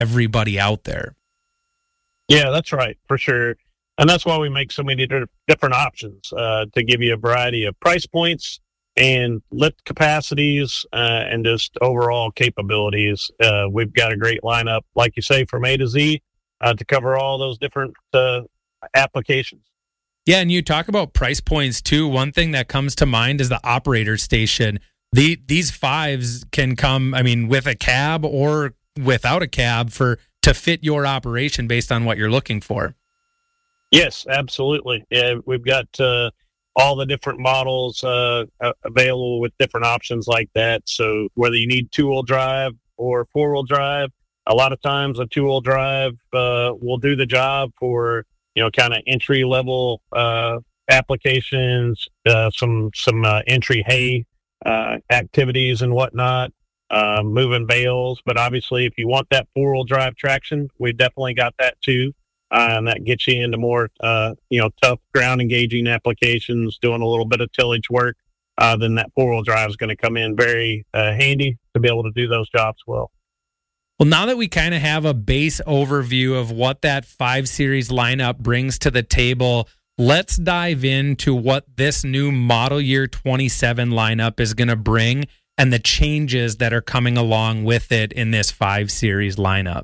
everybody out there. Yeah, that's right, for sure. And that's why we make so many different options to give you a variety of price points and lift capacities and just overall capabilities. We've got a great lineup, like you say, from A to Z to cover all those different applications. Yeah, and you talk about price points too. One thing that comes to mind is the operator station. These fives can come, with a cab or without a cab to fit your operation based on what you're looking for. Yes, absolutely. Yeah, we've got all the different models available with different options like that. So whether you need two-wheel drive or four-wheel drive, a lot of times a two-wheel drive will do the job for kind of entry-level applications, some entry hay activities and whatnot, moving bales. But obviously, if you want that four-wheel drive traction, we definitely got that too. And that gets you into more, tough ground engaging applications, doing a little bit of tillage work. Then that four-wheel drive is going to come in very handy to be able to do those jobs well. Well, now that we kind of have a base overview of what that 5 Series lineup brings to the table, let's dive into what this new model year 27 lineup is going to bring and the changes that are coming along with it in this 5 Series lineup.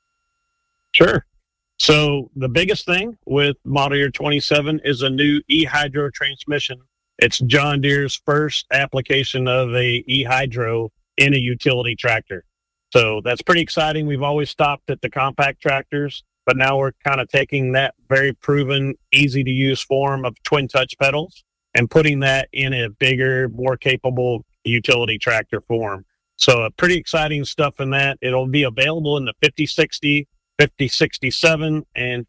Sure. So the biggest thing with model year 27 is a new eHydro transmission. It's John Deere's first application of a eHydro in a utility tractor. So that's pretty exciting. We've always stopped at the compact tractors, but now we're kind of taking that very proven, easy to use form of twin touch pedals and putting that in a bigger, more capable utility tractor form. So pretty exciting stuff in that. It'll be available in the 5060, 5067, and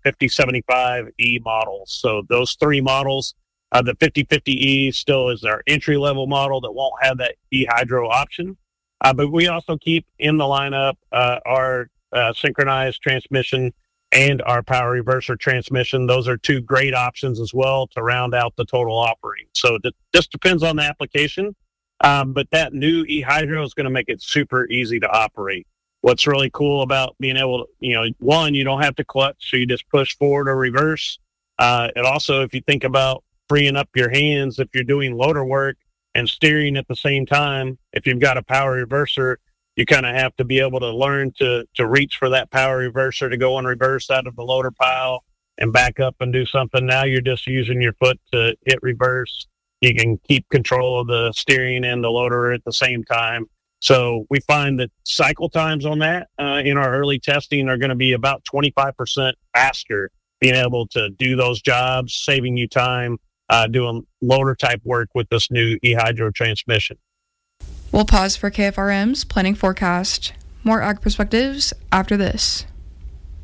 5075E models. So those three models, the 5050E still is our entry-level model that won't have that eHydro option. But we also keep in the lineup our synchronized transmission and our power reverser transmission. Those are two great options as well to round out the total offering. So it just depends on the application. But that new eHydro is going to make it super easy to operate. What's really cool about being able to, one, you don't have to clutch, so you just push forward or reverse. And also, if you think about freeing up your hands, if you're doing loader work and steering at the same time, if you've got a power reverser, you kind of have to be able to learn to reach for that power reverser to go and reverse out of the loader pile and back up and do something. Now you're just using your foot to hit reverse. You can keep control of the steering and the loader at the same time. So we find that cycle times on that in our early testing are going to be about 25% faster, being able to do those jobs, saving you time doing loader type work with this new eHydro transmission. We'll pause for KFRM's planning forecast. More ag perspectives after this.